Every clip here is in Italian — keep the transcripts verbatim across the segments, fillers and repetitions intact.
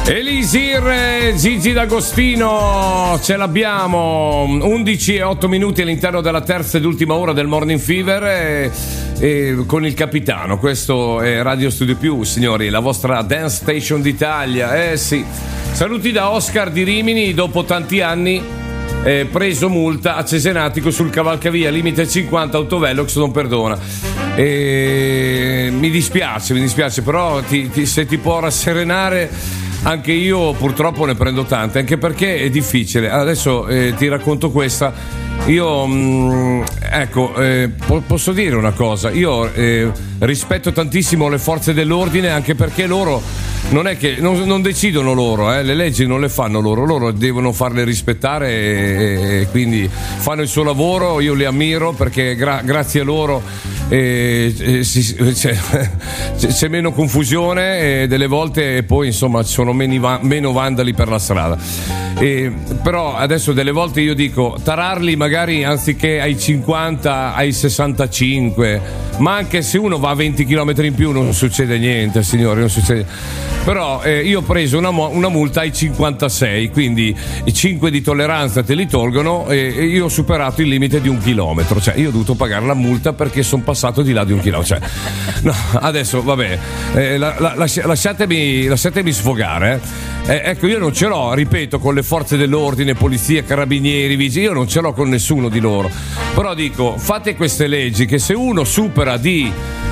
Elisir, Gigi D'Agostino, ce l'abbiamo. Undici e otto minuti all'interno della terza ed ultima ora del Morning Fever e, e con il capitano. Questo è Radio Studio Più, signori, la vostra dance station d'Italia. Eh sì. Saluti da Oscar di Rimini, dopo tanti anni eh, preso multa a Cesenatico sul cavalcavia, limite cinquanta, autovelox non perdona. E mi dispiace, mi dispiace, però ti, ti, se ti può rasserenare. Anche io purtroppo ne prendo tante, anche perché è difficile. Adesso eh, ti racconto questa. Io mh, ecco eh, po- posso dire una cosa. Io eh, rispetto tantissimo le forze dell'ordine, anche perché loro non è che non, non decidono loro, eh, le leggi non le fanno loro, loro devono farle rispettare e, e quindi fanno il suo lavoro. Io li ammiro perché gra- grazie a loro eh, eh, si, c'è, c'è meno confusione e delle volte poi insomma ci sono meno, va- meno vandali per la strada. E, però adesso delle volte io dico tararli magari anziché ai cinquanta ai sessantacinque, ma anche se uno va a venti chilometri in più non succede niente, signori, non succede. Però eh, io ho preso una, una multa ai cinquantasei, quindi i cinque di tolleranza te li tolgono e, e io ho superato il limite di un chilometro, cioè io ho dovuto pagare la multa perché sono passato di là di un chilometro, cioè, no, adesso vabbè, eh, la, la, lasciatemi, lasciatemi sfogare, eh. Eh, ecco, io non ce l'ho, ripeto, con le forze dell'ordine, polizia, carabinieri, vigili, io non ce l'ho con nessuno di loro, però dico, fate queste leggi che se uno supera di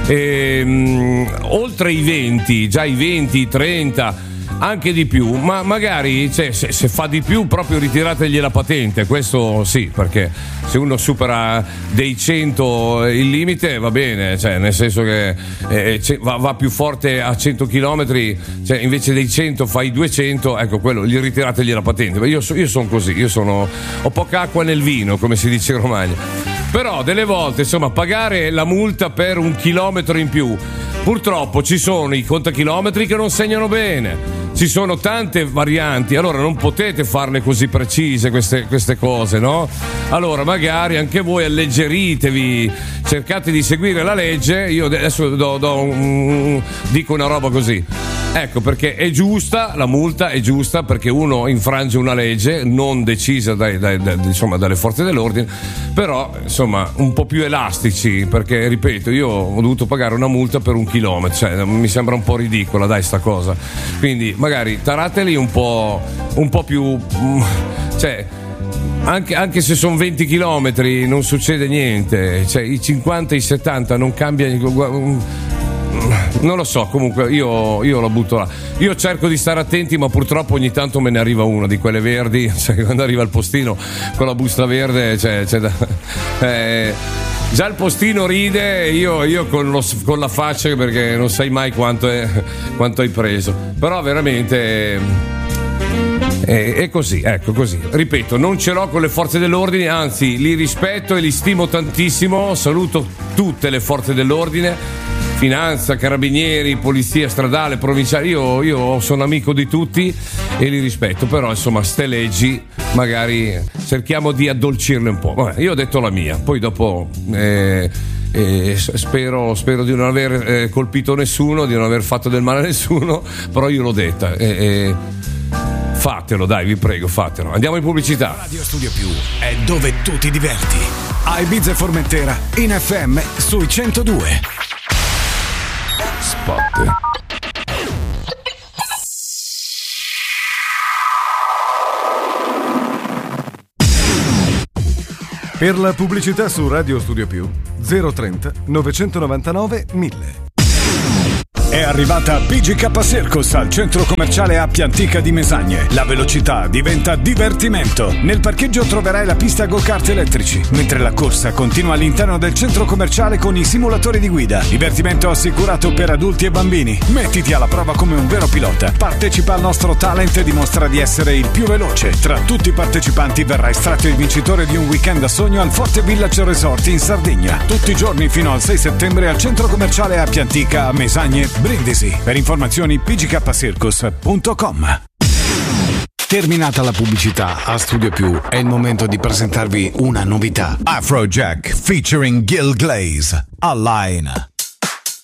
ehm, oltre i venti, già i venti, i trenta, anche di più, ma magari cioè, se, se fa di più proprio ritirategli la patente, questo sì, perché se uno supera dei cento il limite va bene, cioè nel senso che eh, va, va più forte a cento chilometri, cioè invece dei cento fai duecento, ecco, quello gli ritirategli la patente. Io, io sono così, io sono ho poca acqua nel vino, come si dice in Romagna, però delle volte insomma pagare la multa per un chilometro in più, purtroppo ci sono i contachilometri che non segnano bene, ci sono tante varianti, allora non potete farle così precise queste, queste cose, no? Allora magari anche voi alleggeritevi, cercate di seguire la legge. Io adesso do, do un, dico una roba così, ecco, perché è giusta, la multa è giusta perché uno infrange una legge non decisa dai, dai, dai, insomma, dalle forze dell'ordine, però insomma un po' più elastici, perché ripeto, io ho dovuto pagare una multa per un chilometro, cioè mi sembra un po' ridicola, dai, sta cosa. Quindi magari tarateli un po', un po' più, cioè anche, anche se sono venti chilometri non succede niente, cioè i cinquanta, i settanta non cambia, non lo so, comunque io, io la butto là. Io cerco di stare attenti, ma purtroppo ogni tanto me ne arriva una di quelle verdi, cioè quando arriva il postino con la busta verde, cioè, c'è da, eh, già il postino ride, io, io con, lo, con la faccia, perché non sai mai quanto, è, quanto hai preso, però veramente è, è così, ecco, così. Ripeto, non ce l'ho con le forze dell'ordine, anzi li rispetto e li stimo tantissimo, saluto tutte le forze dell'ordine, finanza, carabinieri, polizia stradale, provinciale, io, io sono amico di tutti e li rispetto, però insomma ste leggi magari cerchiamo di addolcirle un po'. Vabbè, io ho detto la mia, poi dopo eh, eh, spero, spero di non aver eh, colpito nessuno, di non aver fatto del male a nessuno, però io l'ho detta, eh, eh, fatelo, dai, vi prego, fatelo. Andiamo in pubblicità. Radio Studio Più è dove tu ti diverti. A Ibiza e Formentera in F M sui centodue. Spot. Per la pubblicità su Radio Studio Più zero trenta novecentonovantanove mille. È arrivata P G K Circus al centro commerciale Appia Antica di Mesagne. La velocità diventa divertimento. Nel parcheggio troverai la pista go-kart elettrici, mentre la corsa continua all'interno del centro commerciale con i simulatori di guida. Divertimento assicurato per adulti e bambini. Mettiti alla prova come un vero pilota. Partecipa al nostro talent e dimostra di essere il più veloce. Tra tutti i partecipanti verrà estratto il vincitore di un weekend a sogno al Forte Village Resort in Sardegna. Tutti i giorni fino al sei settembre al centro commerciale Appia Antica a Mesagne, Brindisi. Per informazioni p g k circus punto com. Terminata la pubblicità, a Studio Più è il momento di presentarvi una novità. Afrojack featuring Gil Glaze, Align.